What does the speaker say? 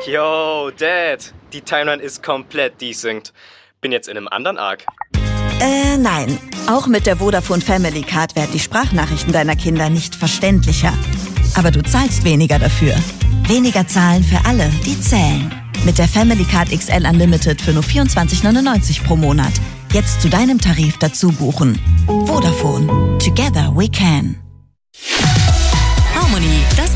Yo, Dad, die Timeline ist komplett desynced. Bin jetzt in einem anderen Arc. Nein. Auch mit der Vodafone Family Card werden die Sprachnachrichten deiner Kinder nicht verständlicher. Aber du zahlst weniger dafür. Weniger zahlen für alle, die zählen. Mit der Family Card XL Unlimited für nur 24,99 pro Monat. Jetzt zu deinem Tarif dazu buchen. Vodafone. Together we can. Harmony, das